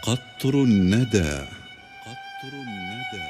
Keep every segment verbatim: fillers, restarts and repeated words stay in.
قطر الندى. قطر الندى.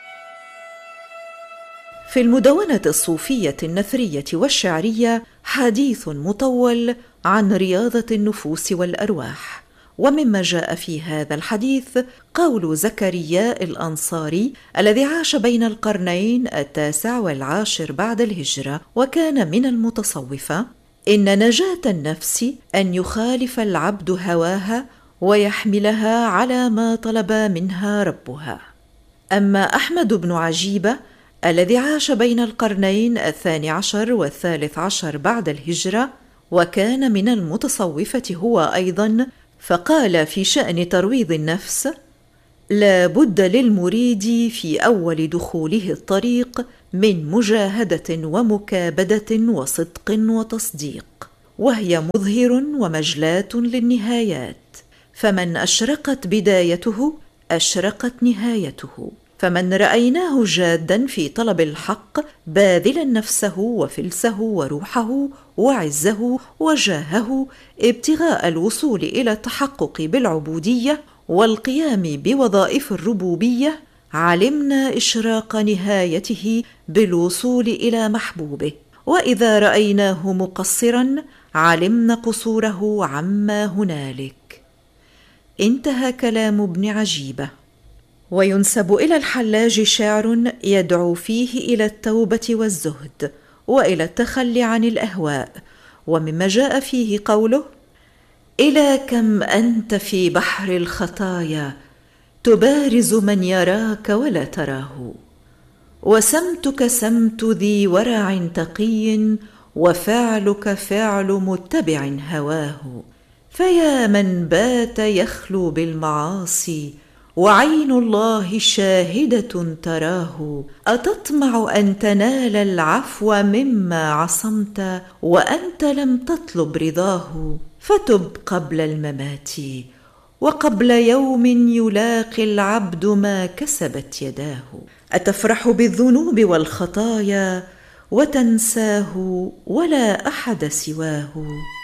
في المدونة الصوفية النثرية والشعرية حديث مطول عن رياضة النفوس والأرواح، ومما جاء في هذا الحديث قول زكريا الأنصاري الذي عاش بين القرنين التاسع والعاشر بعد الهجرة، وكان من المتصوفة: إن نجاة النفس أن يخالف العبد هواها ويحملها على ما طلب منها ربها. أما أحمد بن عجيبة الذي عاش بين القرنين الثاني عشر والثالث عشر بعد الهجرة، وكان من المتصوفة هو أيضا، فقال في شأن ترويض النفس: لا بد للمريد في أول دخوله الطريق من مجاهدة ومكابدة وصدق وتصديق، وهي مظهر ومجلاة للنهايات، فمن أشرقت بدايته أشرقت نهايته، فمن رأيناه جادا في طلب الحق باذلا نفسه وفلسه وروحه وعزه وجاهه ابتغاء الوصول إلى التحقق بالعبودية والقيام بوظائف الربوبية، علمنا إشراق نهايته بالوصول إلى محبوبه، وإذا رأيناه مقصرا علمنا قصوره عما هنالك. انتهى كلام ابن عجيبة. وينسب إلى الحلاج شعر يدعو فيه إلى التوبة والزهد وإلى التخلي عن الأهواء، ومما جاء فيه قوله: إلى كم أنت في بحر الخطايا تبارز من يراك ولا تراه، وسمتك سمت ذي ورع تقي، وفعلك فعل متبع هواه، فيا من بات يخلو بالمعاصي وعين الله شاهدة تراه، أتطمع أن تنال العفو مما عصمت وأنت لم تطلب رضاه، فتب قبل الممات وقبل يوم يلاقي العبد ما كسبت يداه. أتفرح بالذنوب والخطايا وتنساه ولا أحد سواه،